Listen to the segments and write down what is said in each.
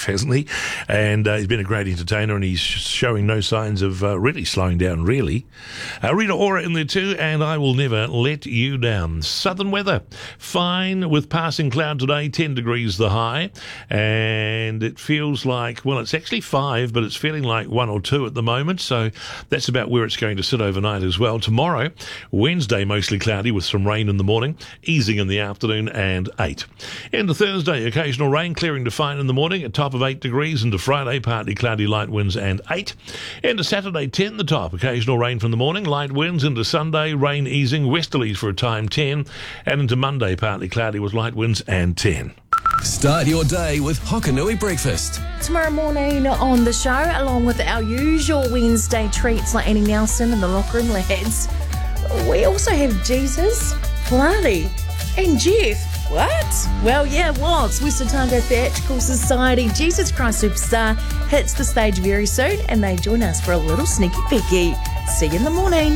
life, hasn't he? And he's been a great entertainer, and he's showing no signs of really slowing down, really. Rita Ora in there too, and I Will Never Let You Down. Southern weather, fine with passing cloud today, 10 degrees the high, and it feels like, well, it's actually 5, but it's feeling like 1 or 2 at the moment, so that's about where it's going to sit overnight as well. Tomorrow, Wednesday, mostly cloudy with some rain in the morning, easing in the afternoon, and 8. Into Thursday, occasional rain, clearing to fine in the morning, a top of 8 degrees. Into Friday, partly cloudy, light winds, and 8. Into Saturday, 10 the top, occasional rain from the morning, light winds. Into Sunday, rain easing, westerlies for a time, 10. And into Monday, partly cloudy with light winds, and 10. Start your day with Hokanui breakfast. Tomorrow morning on the show, along with our usual Wednesday treats like Annie Nelson and the Locker Room Lads, we also have Jesus, Pilates, and Jeff. What? Well, yeah, it was. West Otago Theatrical Society, Jesus Christ Superstar, hits the stage very soon, and they join us for a little sneaky peeky. See you in the morning.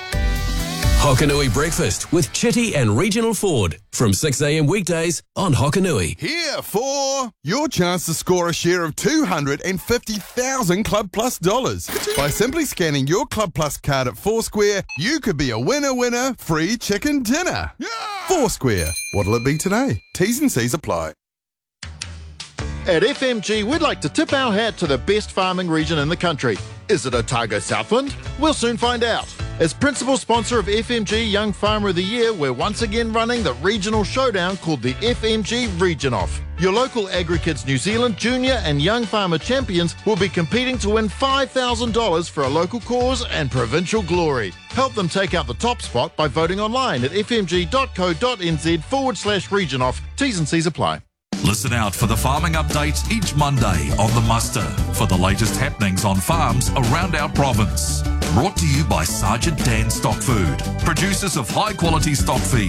Hokanui breakfast with Chitty and Regional Ford from 6 a.m. weekdays on Hokanui. Here for your chance to score a share of $250,000 Club Plus dollars. By simply scanning your Club Plus card at Foursquare, you could be a winner, free chicken dinner. Yeah! Foursquare. What'll it be today? T's and C's apply. At FMG, we'd like to tip our hat to the best farming region in the country. Is it Otago Southland? We'll soon find out. As principal sponsor of FMG Young Farmer of the Year, we're once again running the regional showdown called the FMG Region Off. Your local AgriKids New Zealand junior and young farmer champions will be competing to win $5,000 for a local cause and provincial glory. Help them take out the top spot by voting online at fmg.co.nz/region off. T's and C's apply. Listen out for the farming updates each Monday on The Muster for the latest happenings on farms around our province. Brought to you by Sergeant Dan Stock Food, producers of high-quality stock feed.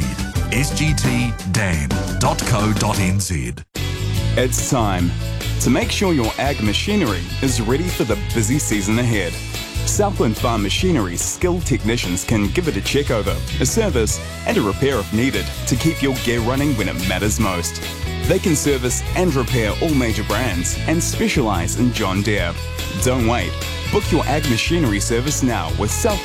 sgtdan.co.nz. It's time to make sure your ag machinery is ready for the busy season ahead. Southland Farm Machinery's skilled technicians can give it a check over, a service and a repair if needed to keep your gear running when it matters most. They can service and repair all major brands and specialise in John Deere. Don't wait. Book your ag machinery service now with Southland